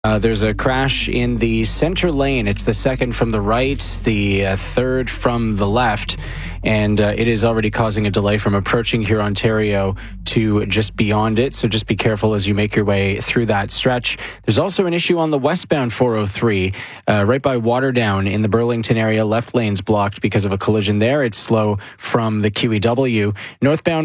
There's a crash in the center lane. It's the second from the right, the third from the left, and it is already causing a delay from approaching here Ontario to just beyond it. So just be careful as you make your way through that stretch. There's also an issue on the westbound 403, right by Waterdown in the Burlington area. Left lane's blocked because of a collision there. It's slow from the QEW. Northbound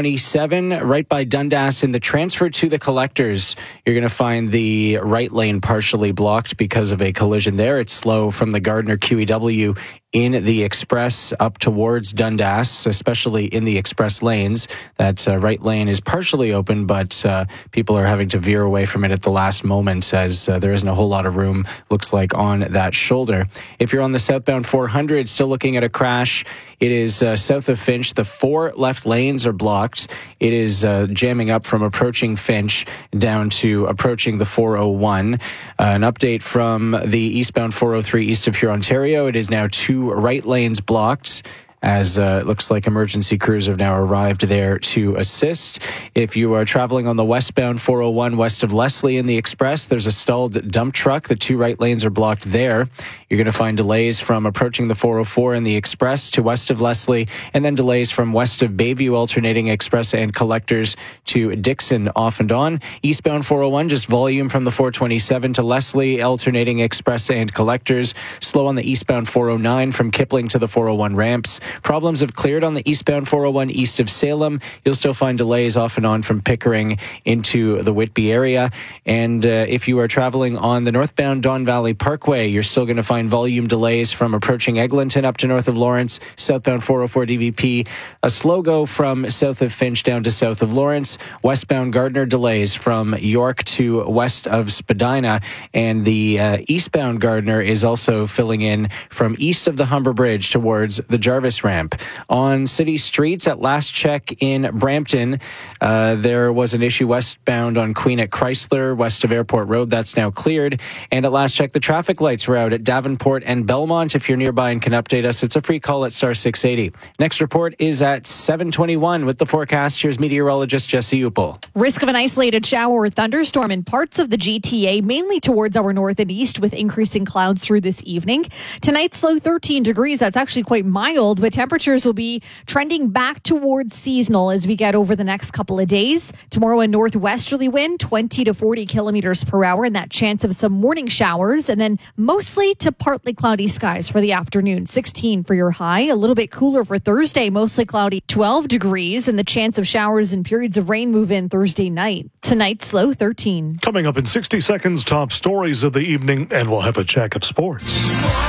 427, right by Dundas in the transfer to the collectors. You're going to find the right lane partially blocked because of a collision there. It's slow from the Gardner QEW in the express up towards Dundas, especially in the express lanes. That right lane is partially open, but people are having to veer away from it at the last moment as there isn't a whole lot of room, looks like, on that shoulder. If you're on the southbound 400, still looking at a crash. It is south of Finch. The 4 left lanes are blocked. It is jamming up from approaching Finch down to approaching the 401. An update from the eastbound 403 east of here, Ontario. It is now 2 right lanes blocked, as it looks like emergency crews have now arrived there to assist. If you are traveling on the westbound 401 west of Leslie in the express, there's a stalled dump truck. The 2 right lanes are blocked there. You're going to find delays from approaching the 404 in the express to west of Leslie, and then delays from west of Bayview alternating express and collectors to Dixon off and on. Eastbound 401, just volume from the 427 to Leslie, alternating express and collectors. Slow on the eastbound 409 from Kipling to the 401 ramps. Problems have cleared on the eastbound 401 east of Salem. You'll still find delays off and on from Pickering into the Whitby area. And if you are traveling on the northbound Don Valley Parkway, you're still going to find volume delays from approaching Eglinton up to north of Lawrence, southbound 404 DVP. A slow go from south of Finch down to south of Lawrence. Westbound Gardner delays from York to west of Spadina. And the eastbound Gardner is also filling in from east of the Humber Bridge towards the Jarvis ramp. On city streets, at last check in Brampton, there was an issue westbound on Queen at Chrysler, west of Airport Road. That's now cleared. And at last check, the traffic lights were out at Davenport and Belmont. If you're nearby and can update us, it's a free call at star 680. Next report is at 7:21 with the forecast. Here's meteorologist Jesse Upel. Risk of an isolated shower or thunderstorm in parts of the GTA, mainly towards our north and east, with increasing clouds through this evening. Tonight's low 13 degrees. That's actually quite mild, but temperatures will be trending back towards seasonal as we get over the next couple of days. Tomorrow, a northwesterly wind, 20 to 40 kilometers per hour, and that chance of some morning showers, and then mostly to partly cloudy skies for the afternoon. 16 for your high. A little bit cooler for Thursday, mostly cloudy, 12 degrees, and the chance of showers and periods of rain move in Thursday night. Tonight's low 13. Coming up in 60 seconds, top stories of the evening, and we'll have a check of sports.